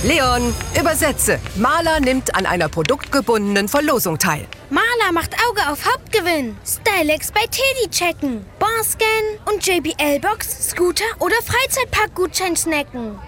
Leon, übersetze. Maler nimmt an einer produktgebundenen Verlosung teil. Maler macht Auge auf Hauptgewinn. Stylex bei Teddy checken. Barscan und JBL-Box, Scooter oder Freizeitpark-Gutschein snacken.